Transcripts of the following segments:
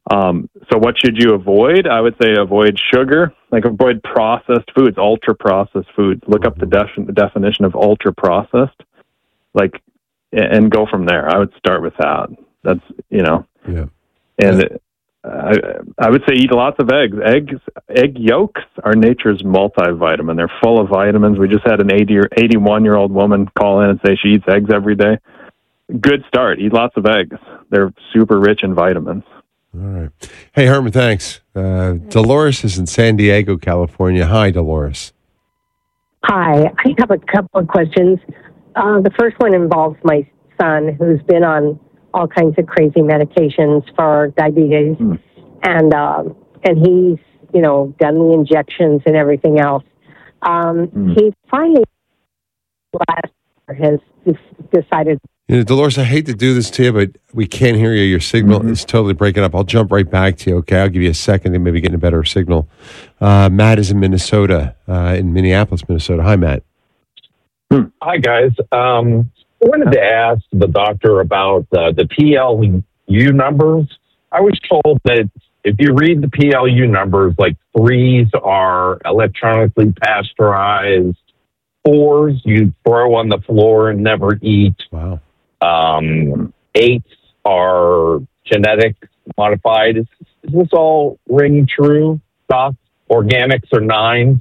So what should you avoid? I would say avoid sugar, like avoid processed foods, ultra processed foods. Look up the definition of ultra processed, and go from there. I would start with that. That's, Yeah. And I would say eat lots of eggs. Egg yolks are nature's multivitamin. They're full of vitamins. We just had an 80 or 81-year-old woman call in and say she eats eggs every day. Good start. Eat lots of eggs. They're super rich in vitamins. All right. Hey, Herman, thanks. Dolores is in San Diego, California. Hi, Dolores. Hi. I have a couple of questions. The first one involves my son, who's been on all kinds of crazy medications for diabetes, and he's done the injections and everything else. He finally last year has decided. Dolores, I hate to do this to you, but we can't hear you. Your signal is totally breaking up. I'll jump right back to you, okay? I'll give you a second and maybe get a better signal. Matt is in Minnesota, in Minneapolis, Minnesota. Hi, Matt. Hi, guys. I wanted to ask the doctor about the PLU numbers. I was told that if you read the PLU numbers, like 3s are electronically pasteurized, 4s you throw on the floor and never eat. Wow. 8s are genetic modified. Is this all ring true, Doc? Organics are 9s?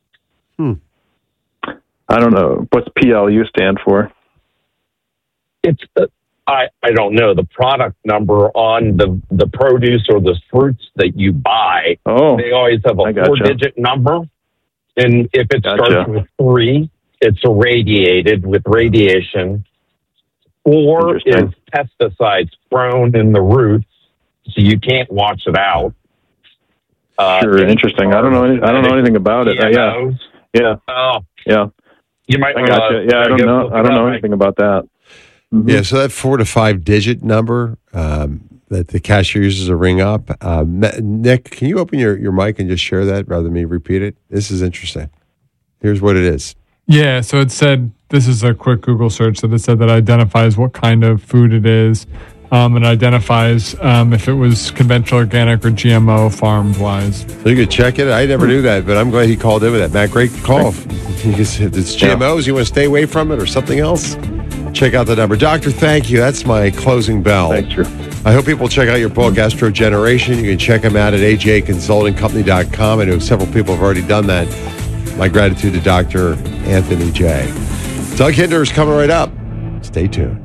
I don't know. What's PLU stand for? It's I don't know the product number on the produce or the fruits that you buy. Oh, they always have a 4-digit number, and if it starts with 3, it's irradiated with radiation. 4 is pesticides thrown in the roots, so you can't wash it out. Sure, interesting. I don't know anything about it. Yeah. Oh, yeah. You might. I gotcha. Yeah, I don't know anything about that. Mm-hmm. Yeah, so that 4 to 5 digit number that the cashier uses to ring up. Nick, can you open your mic and just share that rather than me repeat it? This is interesting. Here's what it is. Yeah, so it said, this is a quick Google search that it said that identifies what kind of food it is, and identifies if it was conventional, organic, or GMO farm-wise. So you could check it. I never knew that, but I'm glad he called in with that. Matt, great call. If it's GMOs, you want to stay away from it or something else? Check out the number. Doctor, thank you. That's my closing bell. Thanks, Drew. I hope people check out your book, Astrogeneration. You can check them out at ajconsultingcompany.com. I know several people have already done that. My gratitude to Dr. Anthony J. Doug Hinder is coming right up. Stay tuned.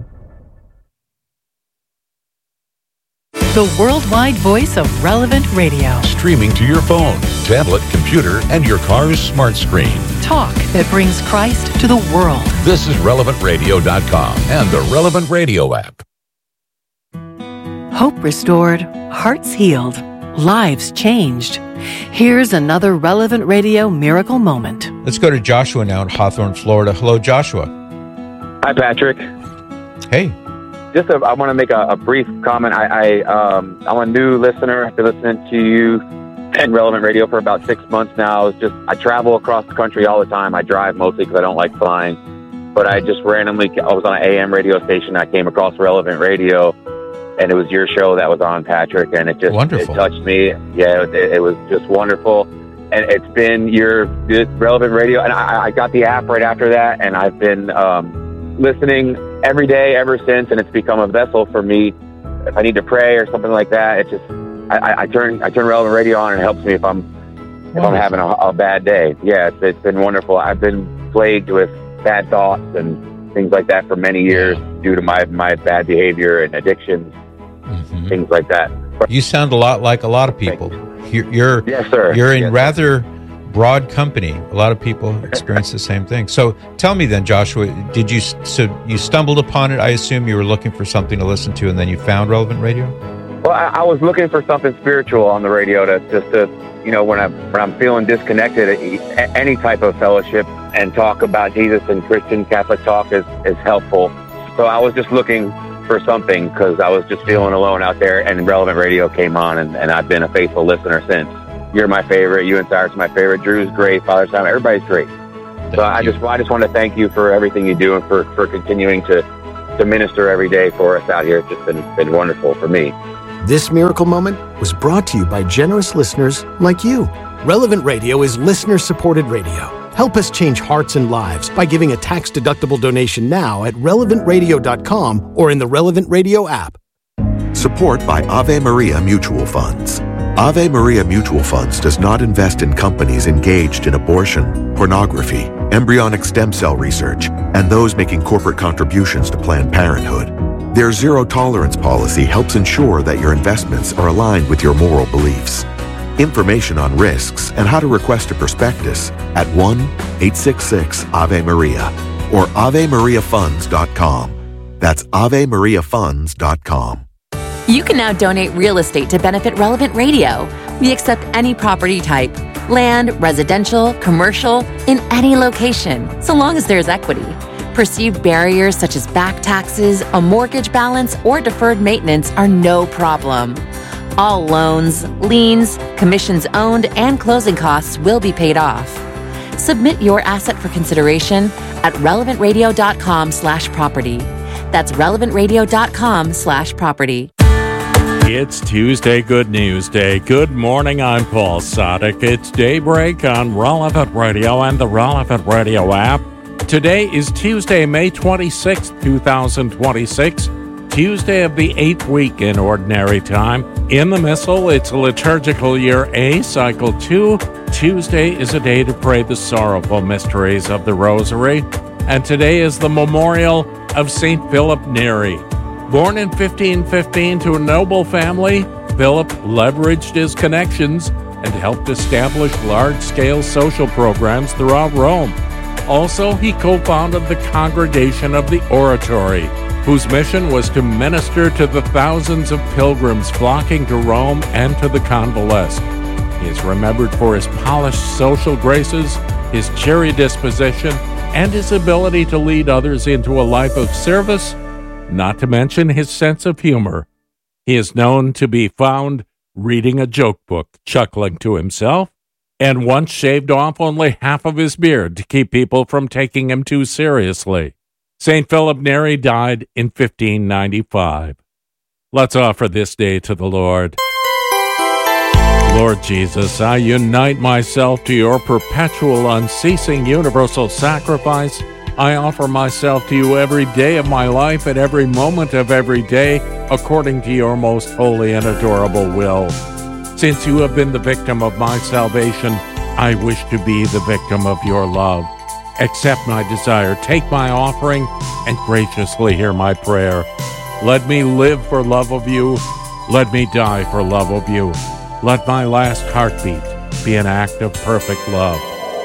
The worldwide voice of Relevant Radio. Streaming to your phone, tablet, computer, and your car's smart screen. Talk that brings Christ to the world. This is RelevantRadio.com and the Relevant Radio app. Hope restored, hearts healed, lives changed. Here's another Relevant Radio miracle moment. Let's go to Joshua now in Hawthorne, Florida. Hello, Joshua. Hi, Patrick. Hey. I want to make a brief comment. I'm a new listener. I've been listening to you and Relevant Radio for about 6 months now. I travel across the country all the time. I drive mostly because I don't like flying. But I just randomly, I was on an AM radio station. I came across Relevant Radio, and it was your show that was on, Patrick, and it touched me. Yeah, it was just wonderful. And it's been your Relevant Radio, and I got the app right after that, and I've been listening every day ever since, and it's become a vessel for me. If I need to pray or something like that, I turn Relevant Radio on, and it helps me if I'm having a bad day. Yeah, it's been wonderful. I've been plagued with bad thoughts and things like that for many years due to my bad behavior and addictions, things like that. You sound a lot like a lot of people. You're yes, sir. You're in rather broad company. A lot of people experience the same thing. So tell me then, Joshua, you stumbled upon it? I assume you were looking for something to listen to, and then you found Relevant Radio? Well, I was looking for something spiritual on the radio to when I'm feeling disconnected, any type of fellowship and talk about Jesus and Christian Catholic talk is helpful. So I was just looking for something because I was just feeling alone out there, and Relevant Radio came on, and I've been a faithful listener since. You're my favorite. You and Cyrus are my favorite. Drew's great. Father Simon, everybody's great. I just want to thank you for everything you do and for continuing to minister every day for us out here. It's just been wonderful for me. This miracle moment was brought to you by generous listeners like you. Relevant Radio is listener-supported radio. Help us change hearts and lives by giving a tax-deductible donation now at relevantradio.com or in the Relevant Radio app. Support by Ave Maria Mutual Funds. Ave Maria Mutual Funds does not invest in companies engaged in abortion, pornography, embryonic stem cell research, and those making corporate contributions to Planned Parenthood. Their zero-tolerance policy helps ensure that your investments are aligned with your moral beliefs. Information on risks and how to request a prospectus at 1-866-AVE-MARIA or AveMariaFunds.com. That's AveMariaFunds.com. You can now donate real estate to benefit Relevant Radio. We accept any property type, land, residential, commercial, in any location, so long as there's equity. Perceived barriers such as back taxes, a mortgage balance, or deferred maintenance are no problem. All loans, liens, commissions owned, and closing costs will be paid off. Submit your asset for consideration at relevantradio.com/property. That's relevantradio.com/property. It's Tuesday Good News Day. Good morning, I'm Paul Sadek. It's Daybreak on Relevant Radio and the Relevant Radio app. Today is Tuesday, May 26, 2026. Tuesday of the 8th week in Ordinary Time. In the Missal, it's liturgical year A, cycle 2. Tuesday is a day to pray the sorrowful mysteries of the Rosary. And today is the memorial of St. Philip Neri. Born in 1515 to a noble family, Philip leveraged his connections and helped establish large-scale social programs throughout Rome. Also, he co-founded the Congregation of the Oratory, whose mission was to minister to the thousands of pilgrims flocking to Rome and to the convalescent. He is remembered for his polished social graces, his cheery disposition, and his ability to lead others into a life of service, not to mention his sense of humor. He is known to be found reading a joke book, chuckling to himself, and once shaved off only half of his beard to keep people from taking him too seriously. St. Philip Neri died in 1595. Let's offer this day to the Lord. Lord Jesus, I unite myself to your perpetual, unceasing, universal sacrifice. I offer myself to you every day of my life at every moment of every day, according to your most holy and adorable will. Since you have been the victim of my salvation, I wish to be the victim of your love. Accept my desire, take my offering, and graciously hear my prayer. Let me live for love of you. Let me die for love of you. Let my last heartbeat be an act of perfect love.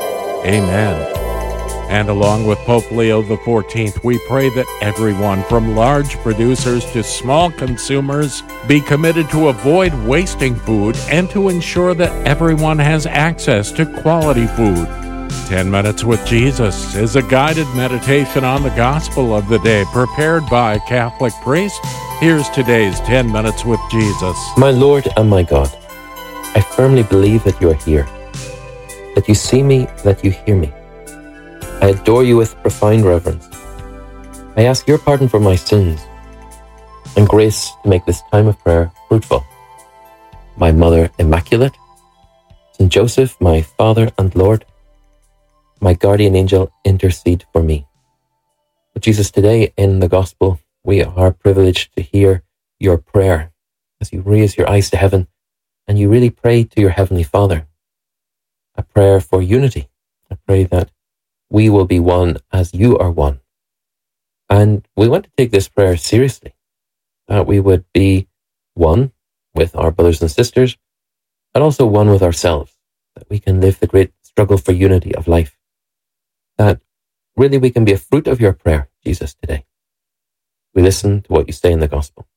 Amen. And along with Pope Leo XIV, we pray that everyone, from large producers to small consumers, be committed to avoid wasting food and to ensure that everyone has access to quality food. 10 Minutes with Jesus is a guided meditation on the gospel of the day prepared by a Catholic priest. Here's today's 10 Minutes with Jesus. My Lord and my God, I firmly believe that you are here, that you see me, that you hear me. I adore you with profound reverence. I ask your pardon for my sins and grace to make this time of prayer fruitful. My Mother Immaculate, Saint Joseph, my Father and Lord, my guardian angel, intercede for me. But Jesus, today in the Gospel, we are privileged to hear your prayer as you raise your eyes to heaven and you really pray to your Heavenly Father. A prayer for unity. I pray that we will be one as you are one. And we want to take this prayer seriously, that we would be one with our brothers and sisters, and also one with ourselves, that we can live the great struggle for unity of life, that really we can be a fruit of your prayer, Jesus, today. We listen to what you say in the Gospel.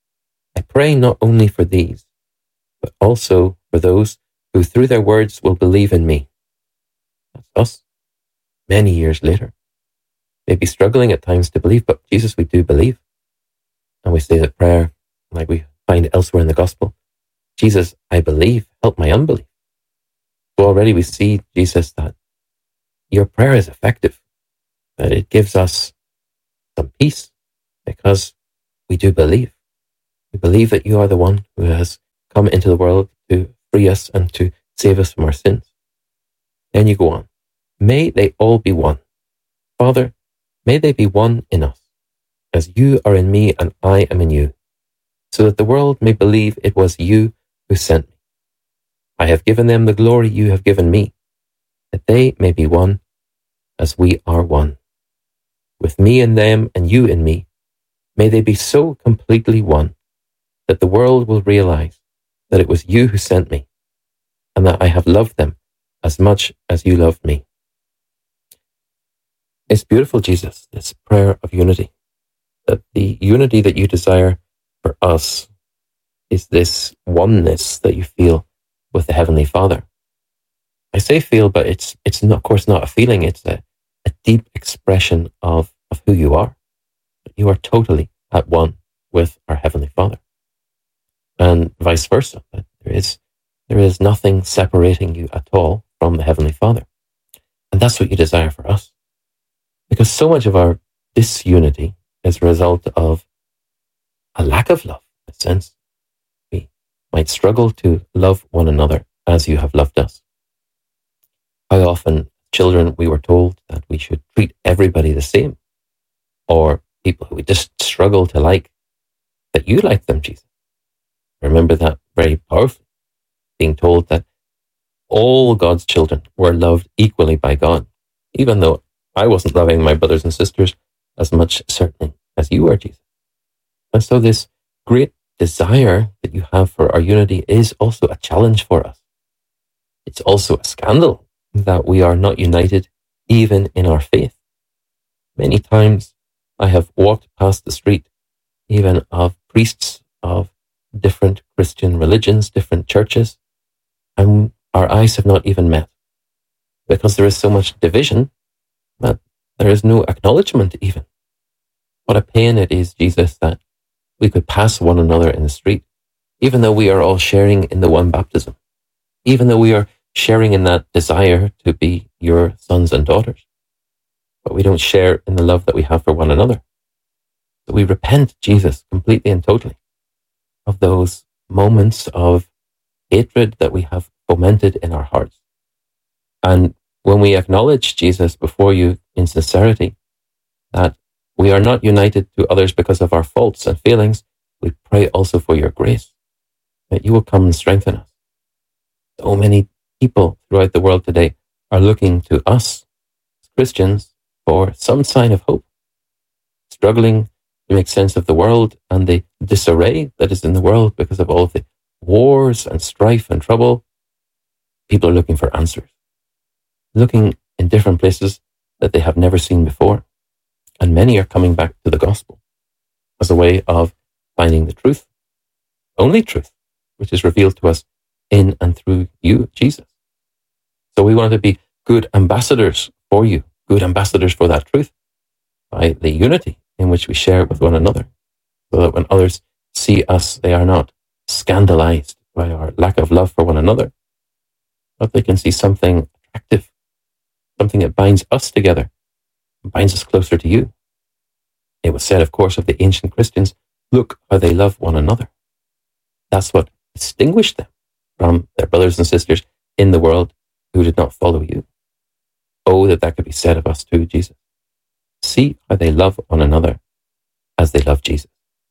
I pray not only for these, but also for those who through their words will believe in me. That's us. Many years later, maybe struggling at times to believe, but Jesus, we do believe. And we say that prayer, like we find elsewhere in the Gospel, Jesus, I believe, help my unbelief. So already we see, Jesus, that your prayer is effective, that it gives us some peace because we do believe. We believe that you are the one who has come into the world to free us and to save us from our sins. Then you go on. May they all be one. Father, may they be one in us, as you are in me and I am in you, so that the world may believe it was you who sent me. I have given them the glory you have given me, that they may be one as we are one. With me in them and you in me, may they be so completely one that the world will realize that it was you who sent me and that I have loved them as much as you loved me. It's beautiful, Jesus, this prayer of unity, that the unity that you desire for us is this oneness that you feel with the Heavenly Father. I say feel, but it's not, of course not a feeling. It's a deep expression of who you are. You are totally at one with our Heavenly Father. And vice versa. There is nothing separating you at all from the Heavenly Father. And that's what you desire for us. Because so much of our disunity is a result of a lack of love, in a sense. We might struggle to love one another as you have loved us. How often, children, we were told that we should treat everybody the same, or people who we just struggle to like, that you like them, Jesus. I remember that very powerfully, being told that all God's children were loved equally by God, even though I wasn't loving my brothers and sisters as much, certainly, as you are, Jesus. And so this great desire that you have for our unity is also a challenge for us. It's also a scandal that we are not united even in our faith. Many times I have walked past the street, even of priests of different Christian religions, different churches, and our eyes have not even met because there is so much division that there is no acknowledgement even. What a pain it is, Jesus, that we could pass one another in the street, even though we are all sharing in the one baptism, even though we are sharing in that desire to be your sons and daughters, but we don't share in the love that we have for one another. So we repent, Jesus, completely and totally of those moments of hatred that we have fomented in our hearts. And when we acknowledge, Jesus, before you in sincerity, that we are not united to others because of our faults and failings, we pray also for your grace, that you will come and strengthen us. So many people throughout the world today are looking to us, as Christians, for some sign of hope, struggling to make sense of the world and the disarray that is in the world because of all the wars and strife and trouble. People are looking for answers, looking in different places that they have never seen before. And many are coming back to the gospel as a way of finding the truth, only truth, which is revealed to us in and through you, Jesus. So we want to be good ambassadors for you, good ambassadors for that truth, by the unity in which we share with one another, so that when others see us, they are not scandalized by our lack of love for one another, but they can see something attractive, something that binds us together, binds us closer to you. It was said, of course, of the ancient Christians, look how they love one another. That's what distinguished them from their brothers and sisters in the world who did not follow you. Oh, that could be said of us too, Jesus. See how they love one another as they love Jesus.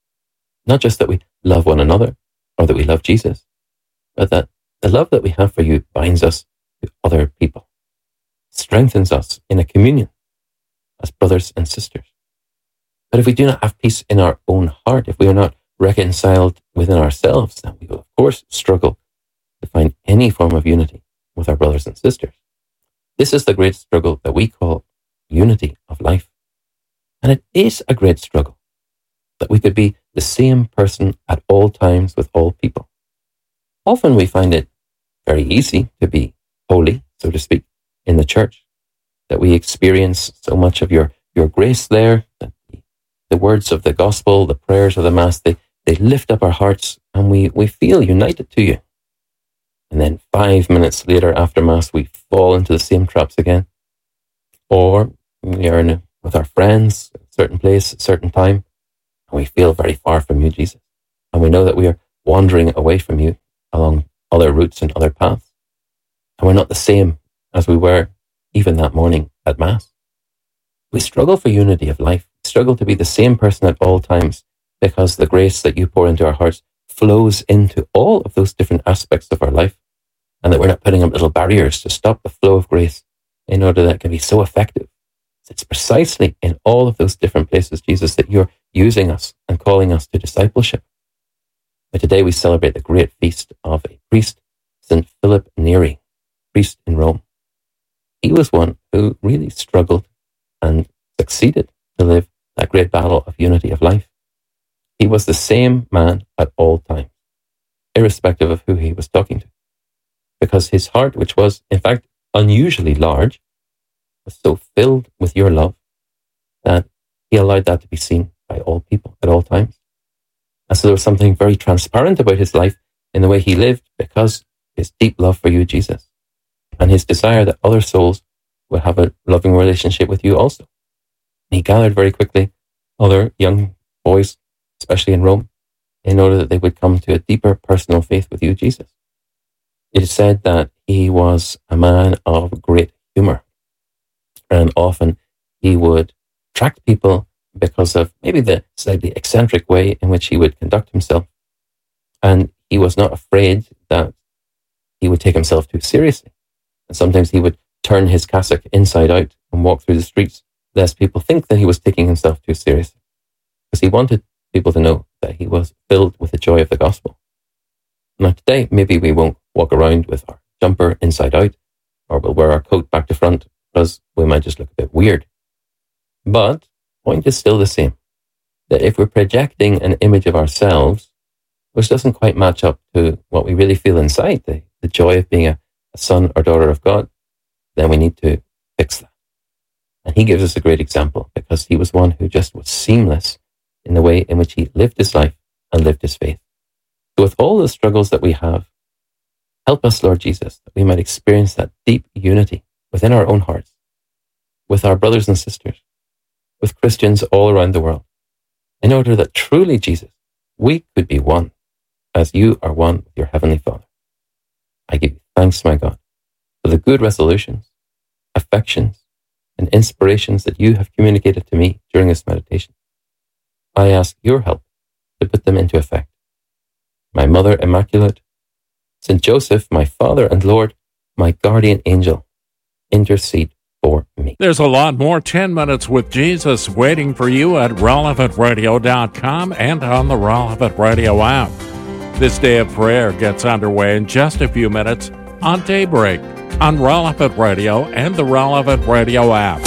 Not just that we love one another or that we love Jesus, but that the love that we have for you binds us to other people, strengthens us in a communion as brothers and sisters. But if we do not have peace in our own heart, if we are not reconciled within ourselves, then we will, of course, struggle to find any form of unity with our brothers and sisters. This is the great struggle that we call unity of life. And it is a great struggle that we could be the same person at all times with all people. Often we find it very easy to be holy, so to speak, in the church, that we experience so much of your grace there, that the words of the gospel, the prayers of the Mass, they lift up our hearts and we feel united to you. And then 5 minutes later after Mass, we fall into the same traps again. Or we are with our friends, a certain place, a certain time, and we feel very far from you, Jesus. And we know that we are wandering away from you along other routes and other paths. And we're not the same as we were even that morning at Mass. We struggle for unity of life. We struggle to be the same person at all times because the grace that you pour into our hearts flows into all of those different aspects of our life, and that we're not putting up little barriers to stop the flow of grace in order that it can be so effective. It's precisely in all of those different places, Jesus, that you're using us and calling us to discipleship. But today we celebrate the great feast of a priest, St. Philip Neri, priest in Rome. He was one who really struggled and succeeded to live that great battle of unity of life. He was the same man at all times, irrespective of who he was talking to, because his heart, which was in fact unusually large, was so filled with your love that he allowed that to be seen by all people at all times. And so there was something very transparent about his life in the way he lived because his deep love for you, Jesus, and his desire that other souls would have a loving relationship with you also. And he gathered very quickly other young boys, especially in Rome, in order that they would come to a deeper personal faith with you, Jesus. It is said that he was a man of great humor, and often he would attract people because of maybe the slightly eccentric way in which he would conduct himself. And he was not afraid that he would take himself too seriously. And sometimes he would turn his cassock inside out and walk through the streets, lest people think that he was taking himself too seriously. Because he wanted people to know that he was filled with the joy of the gospel. Now today, maybe we won't walk around with our jumper inside out, or we'll wear our coat back to front, because we might just look a bit weird. But the point is still the same, that if we're projecting an image of ourselves, which doesn't quite match up to what we really feel inside, the joy of being a son or daughter of God, then we need to fix that. And he gives us a great example because he was one who just was seamless in the way in which he lived his life and lived his faith. So with all the struggles that we have, help us, Lord Jesus, that we might experience that deep unity within our own hearts, with our brothers and sisters, with Christians all around the world, in order that truly, Jesus, we could be one, as you are one with your Heavenly Father. I give you thanks, my God, for the good resolutions, affections, and inspirations that you have communicated to me during this meditation. I ask your help to put them into effect. My Mother Immaculate, St. Joseph, my Father and Lord, my guardian angel, intercede for me. There's a lot more 10 Minutes with Jesus waiting for you at relevantradio.com and on the Relevant Radio app. This day of prayer gets underway in just a few minutes on Daybreak on Relevant Radio and the Relevant Radio app.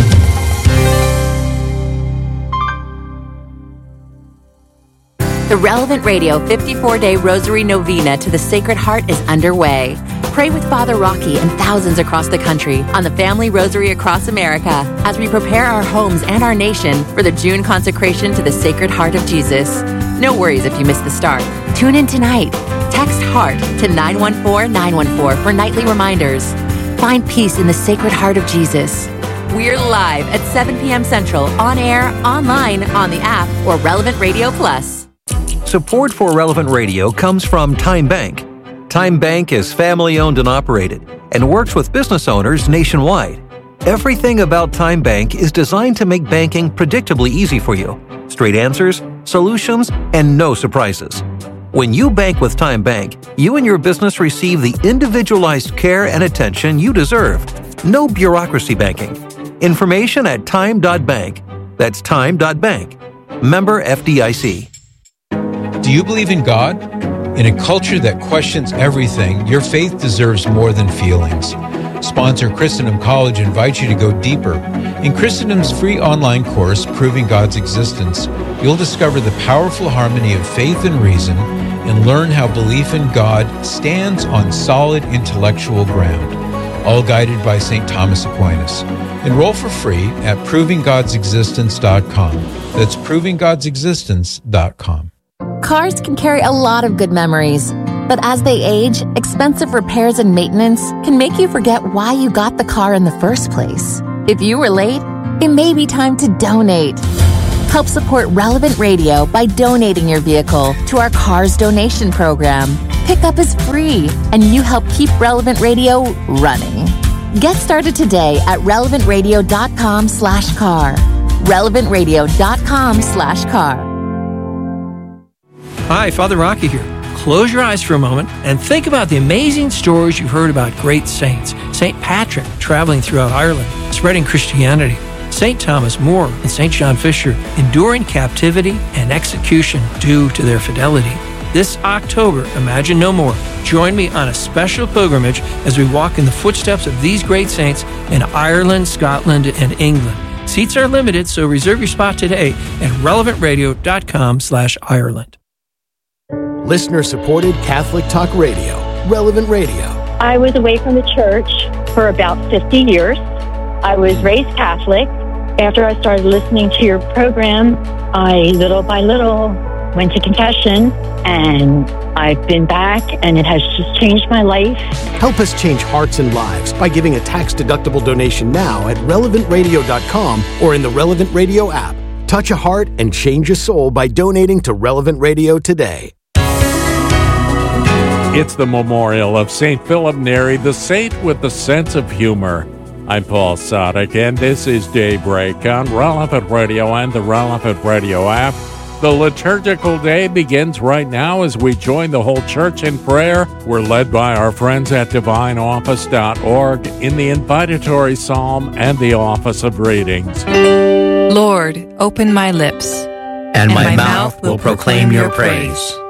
The Relevant Radio 54-Day Rosary Novena to the Sacred Heart is underway. Pray with Father Rocky and thousands across the country on the Family Rosary across America as we prepare our homes and our nation for the June consecration to the Sacred Heart of Jesus. No worries if you miss the start. Tune in tonight. Text HEART to 914-914 for nightly reminders. Find peace in the Sacred Heart of Jesus. We're live at 7 p.m. Central, on air, online, on the app, or Relevant Radio Plus. Support for Relevant Radio comes from Time Bank. Time Bank is family-owned and operated and works with business owners nationwide. Everything about Time Bank is designed to make banking predictably easy for you. Straight answers, solutions, and no surprises. When you bank with Time Bank, you and your business receive the individualized care and attention you deserve. No bureaucracy banking. Information at time.bank. That's time.bank. Member FDIC. Do you believe in God? In a culture that questions everything, your faith deserves more than feelings. Sponsor Christendom College invites you to go deeper. In Christendom's free online course, Proving God's Existence, you'll discover the powerful harmony of faith and reason and learn how belief in God stands on solid intellectual ground, all guided by St. Thomas Aquinas. Enroll for free at provinggodsexistence.com. That's provinggodsexistence.com. Cars can carry a lot of good memories, but as they age, expensive repairs and maintenance can make you forget why you got the car in the first place. If you were late, it may be time to donate. Help support Relevant Radio by donating your vehicle to our Cars donation program. Pickup is free, and you help keep Relevant Radio running. Get started today at relevantradio.com/car. relevantradio.com/car. Hi, Father Rocky here. Close your eyes for a moment and think about the amazing stories you've heard about great saints. St. Patrick traveling throughout Ireland, spreading Christianity. St. Thomas More and St. John Fisher enduring captivity and execution due to their fidelity. This October, Imagine No More. Join me on a special pilgrimage as we walk in the footsteps of these great saints in Ireland, Scotland, and England. Seats are limited, so reserve your spot today at relevantradio.com/Ireland. Listener-supported Catholic Talk Radio, Relevant Radio. I was away from the church for about 50 years. I was raised Catholic. After I started listening to your program, I, little by little, went to confession, and I've been back, and it has just changed my life. Help us change hearts and lives by giving a tax-deductible donation now at relevantradio.com or in the Relevant Radio app. Touch a heart and change a soul by donating to Relevant Radio today. It's the memorial of St. Philip Neri, the saint with the sense of humor. I'm Paul Sadek, and this is Daybreak on Relevant Radio and the Relevant Radio app. The liturgical day begins right now as we join the whole church in prayer. We're led by our friends at divineoffice.org in the invitatory psalm and the office of readings. Lord, open my lips, and my mouth will proclaim your praise.